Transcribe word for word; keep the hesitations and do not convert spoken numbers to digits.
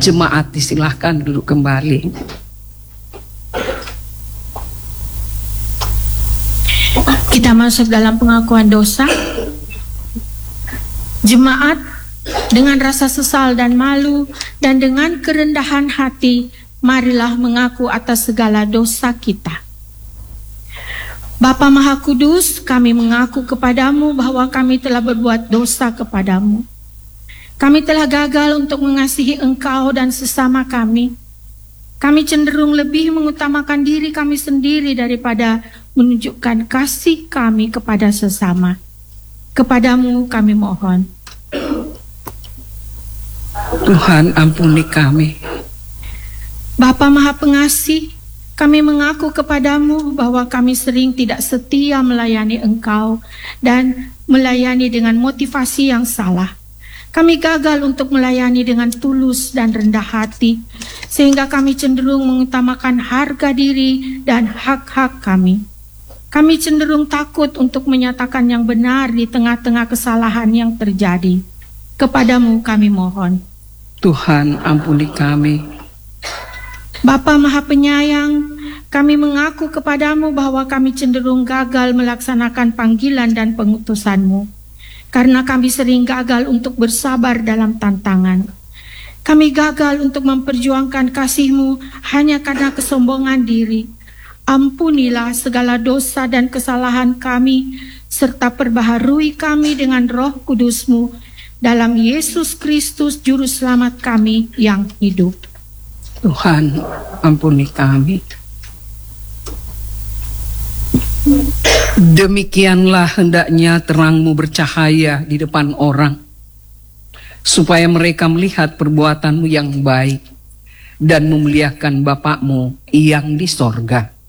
Jemaat disilahkan duduk kembali. Kita masuk dalam pengakuan dosa. Jemaat dengan rasa sesal dan malu dan dengan kerendahan hati, marilah mengaku atas segala dosa kita. Bapa Maha Kudus, kami mengaku kepadamu bahwa kami telah berbuat dosa kepadamu. Kami telah gagal untuk mengasihi Engkau dan sesama kami. Kami cenderung lebih mengutamakan diri kami sendiri daripada menunjukkan kasih kami kepada sesama. Kepadamu kami mohon. Tuhan, ampuni kami. Bapa Maha Pengasih, kami mengaku kepadamu bahwa kami sering tidak setia melayani Engkau dan melayani dengan motivasi yang salah. Kami gagal untuk melayani dengan tulus dan rendah hati, sehingga kami cenderung mengutamakan harga diri dan hak-hak kami. Kami cenderung takut untuk menyatakan yang benar di tengah-tengah kesalahan yang terjadi. Kepadamu kami mohon. Tuhan, ampuni kami. Bapa Maha Penyayang, kami mengaku kepadamu bahwa kami cenderung gagal melaksanakan panggilan dan pengutusan-Mu. Karena kami sering gagal untuk bersabar dalam tantangan. Kami gagal untuk memperjuangkan kasih-Mu hanya karena kesombongan diri. Ampunilah segala dosa dan kesalahan kami, serta perbaharui kami dengan Roh Kudus-Mu, dalam Yesus Kristus Juru Selamat kami yang hidup. Tuhan, ampuni kami. Demikianlah hendaknya terang-Mu bercahaya di depan orang, supaya mereka melihat perbuatan-Mu yang baik dan memuliakan Bapa-Mu yang di sorga.